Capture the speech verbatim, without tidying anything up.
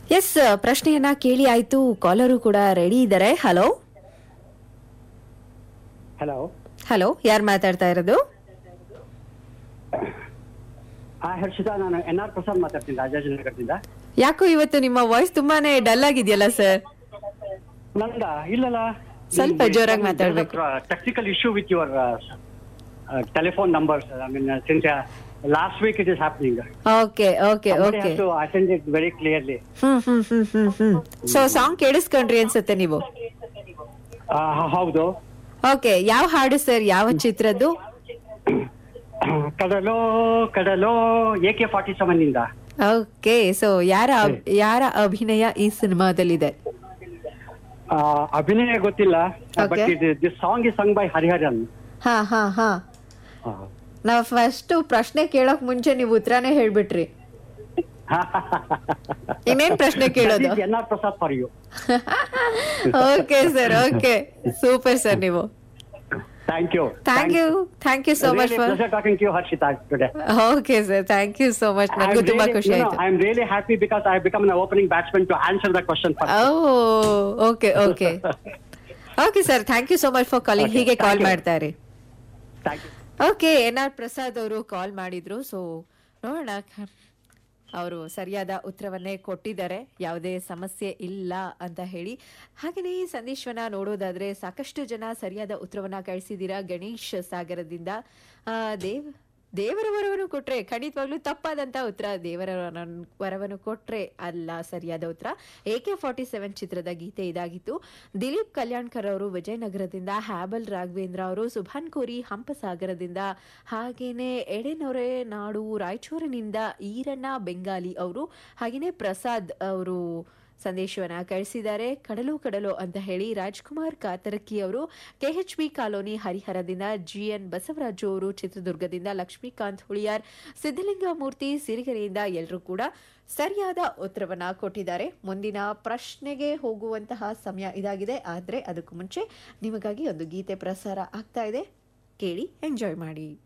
S, ಪ್ರಶ್ನೆಯನ್ನ ಕೇಳಿ ಆಯ್ತು. ಕಾಲರು ಕೂಡ ರೆಡಿ ಇದ್ದಾರೆ. ಹಲೋ ಹಲೋ ಹಲೋ, ಯಾರು ಮಾತಾಡ್ತಾ ಇರೋದು? ಹರ್ಷಿತಾ, ನಾನು ಎನ್ ಆರ್ ಪ್ರಸಾದ್ ಮಾತಾಡ್ತೀನಿ, ರಾಜಾಜಿನಗರದಿಂದ. ಯಾಕೋ ಇವತ್ತು ನಿಮ್ಮ ವಾಯ್ಸ್ ತುಂಬಾನೇ ಡಲ್ ಆಗಿದೆಯಲ್ಲ ಸರ್? ನಂದ ಇಲ್ಲಲ್ಲ, ಸ್ವಲ್ಪ ಜೋರಾಗಿ ಮಾತಾಡ್ಬೇಕು. Technical issue with your telephone numbers. I mean since last week it is happening. Okay okay okay, attend it very clearly. Hmm hmm hmm hmm hmm so song ಕೇಳಿಸ್ಕೊಂಡ್ರಿ ಅನ್ಸುತ್ತೆ ನೀವು? ಹೌದು. Okay, ಯಾವ ಹಾಡು ಸರ್? ಯಾವ ಚಿತ್ರದ್ದು? ಕಡಲೋ ಕಡಲೋ ಎ ಕೆ ಫಾರ್ಟಿ ಸೆವೆನ್ ಇಂದ. Okay, so ಯಾರ ಯಾರ ಅಭಿನಯ ಈ ಸಿನಿಮಾದಲ್ಲಿದೆ? ಅಭಿನಯ ಗೊತ್ತಿಲ್ಲ, but this song is sung by Hariharan. ಹಾ ಹಾ ಹಾ ನಾವ್ ಫಸ್ಟ್ ಪ್ರಶ್ನೆ ಕೇಳೋಕ್ ಮುಂಚೆ ನೀವು ಉತ್ತರನೇ ಹೇಳ್ಬಿಟ್ರಿ. ಇನ್ನೇನ್ ಪ್ರಶ್ನೆ ಕೇಳೋದು? N R Prasad for you. Okay sir, okay, super sir ನೀವು. Thank you. Thank you. Thank you so much for pleasure talking to you, Harshita, today. Okay sir, thank you so much. Nangu tumba khushi aaytu. I am really happy because I have become an opening batsman to answer the question first. Oh, okay, okay. Okay sir, thank you so much for calling. Hige call ಮಾಡ್ತಾ ಇರಿ. Thank you. Okay, N R Prasad ಅವರು ಕಾಲ್ ಮಾಡಿದ್ರು. So ನೋಡೋಣ, ಅವರು ಸರಿಯಾದ ಉತ್ತರವನ್ನೇ ಕೊಟ್ಟಿದ್ದಾರೆ, ಯಾವುದೇ ಸಮಸ್ಯೆ ಇಲ್ಲ ಅಂತ ಹೇಳಿ. ಹಾಗೆಯೇ ಈ ಸಂದೇಶವನ್ನ ನೋಡೋದಾದ್ರೆ ಸಾಕಷ್ಟು ಜನ ಸರಿಯಾದ ಉತ್ತರವನ್ನ ಕಳಿಸಿದ್ದೀರಾ. ಗಣೇಶ್ ಸಾಗರದಿಂದ ದೇವ್ ದೇವರ ವರವನ್ನು ಕೊಟ್ರೆ ಖಂಡಿತವಾಗ್ಲೂ ತಪ್ಪಾದಂತ ಉತ್ತರ. ದೇವರ ವರವನ್ನು ಕೊಟ್ರೆ ಅಲ್ಲ ಸರಿಯಾದ ಉತ್ತರ. ಎ ಕೆ ಫಾರ್ಟಿ ಸೆವೆನ್ ಚಿತ್ರದ ಗೀತೆ ಇದಾಗಿತ್ತು. ದಿಲೀಪ್ ಕಲ್ಯಾಣ್ಕರ್ ಅವರು ವಿಜಯನಗರದಿಂದ, ಹ್ಯಾಬಲ್ ರಾಘವೇಂದ್ರ ಅವರು ಸುಭಾನ್ ಕೋರಿ ಹಂಪಸಾಗರದಿಂದ, ಹಾಗೇನೆ ಎಡೆನೊರೆ ನಾಡು ರಾಯಚೂರಿನಿಂದ ಈರಣ್ಣ ಬೆಂಗಾಲಿ ಅವರು, ಹಾಗೇನೆ ಪ್ರಸಾದ್ ಅವರು ಸಂದೇಶವನ್ನ ಕಳಿಸಿದ್ದಾರೆ. ಕಡಲು ಕಡಲು ಅಂತ ಹೇಳಿ ರಾಜ್ಕುಮಾರ್ ಕಾತರಕಿ ಅವರು K H B colony ಹರಿಹರದಿಂದ, G N Basavaraju ಅವರು ಚಿತ್ರದುರ್ಗದಿಂದ, ಲಕ್ಷ್ಮೀಕಾಂತ್ ಹುಳಿಯಾರ್ ಸಿದ್ದಲಿಂಗಮೂರ್ತಿ ಸಿರಿಗೆರೆಯಿಂದ ಎಲ್ಲರೂ ಕೂಡ ಸರಿಯಾದ ಉತ್ತರವನ್ನ ಕೊಟ್ಟಿದ್ದಾರೆ. ಮುಂದಿನ ಪ್ರಶ್ನೆಗೆ ಹೋಗುವಂತಹ ಸಮಯ ಇದಾಗಿದೆ. ಆದ್ರೆ ಅದಕ್ಕೂ ಮುಂಚೆ ನಿಮಗಾಗಿ ಒಂದು ಗೀತೆ ಪ್ರಸಾರ ಆಗ್ತಾ ಇದೆ, ಕೇಳಿ ಎಂಜಾಯ್ ಮಾಡಿ.